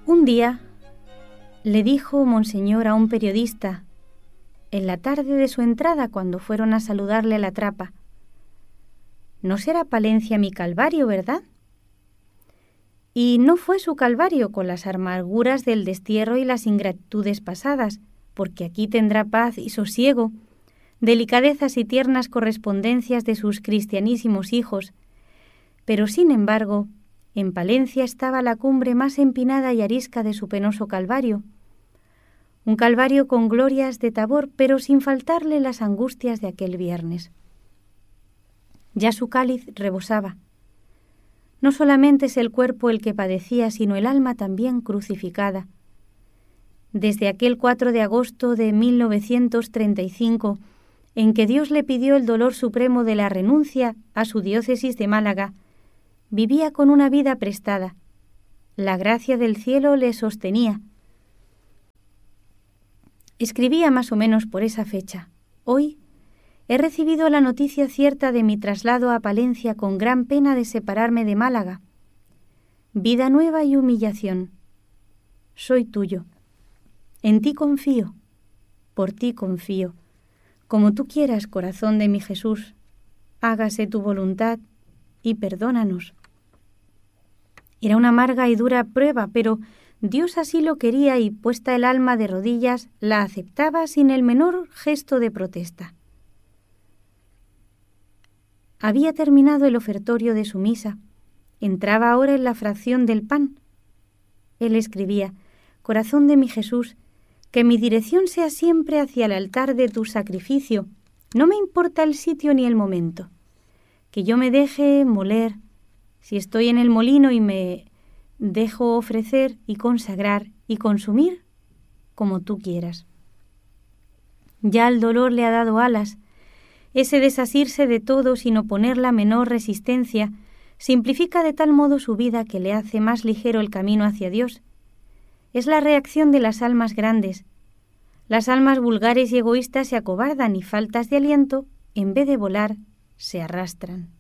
Un día le dijo Monseñor a un periodista, en la tarde de su entrada cuando fueron a saludarle a la trapa: «No será Palencia mi calvario, ¿verdad?» Y no fue su calvario con las amarguras del destierro y las ingratitudes pasadas, porque aquí tendrá paz y sosiego, delicadezas y tiernas correspondencias de sus cristianísimos hijos. Pero, sin embargo, en Palencia estaba la cumbre más empinada y arisca de su penoso calvario. Un calvario con glorias de Tabor, pero sin faltarle las angustias de aquel viernes. Ya su cáliz rebosaba. No solamente es el cuerpo el que padecía, sino el alma también crucificada. Desde aquel 4 de agosto de 1935, en que Dios le pidió el dolor supremo de la renuncia a su diócesis de Málaga, vivía con una vida prestada. La gracia del cielo le sostenía. Escribía más o menos por esa fecha: «Hoy he recibido la noticia cierta de mi traslado a Palencia con gran pena de separarme de Málaga. Vida nueva y humillación. Soy tuyo. En ti confío. Por ti confío. Como tú quieras, corazón de mi Jesús. Hágase tu voluntad y perdónanos». Era una amarga y dura prueba, pero Dios así lo quería y, puesta el alma de rodillas, la aceptaba sin el menor gesto de protesta. Había terminado el ofertorio de su misa. Entraba ahora en la fracción del pan. Él escribía: «Corazón de mi Jesús, que mi dirección sea siempre hacia el altar de tu sacrificio. No me importa el sitio ni el momento. Que yo me deje moler, si estoy en el molino, y me dejo ofrecer y consagrar y consumir como tú quieras». Ya el dolor le ha dado alas. Ese desasirse de todo sin oponer la menor resistencia simplifica de tal modo su vida que le hace más ligero el camino hacia Dios. Es la reacción de las almas grandes. Las almas vulgares y egoístas se acobardan y, faltas de aliento, en vez de volar, se arrastran.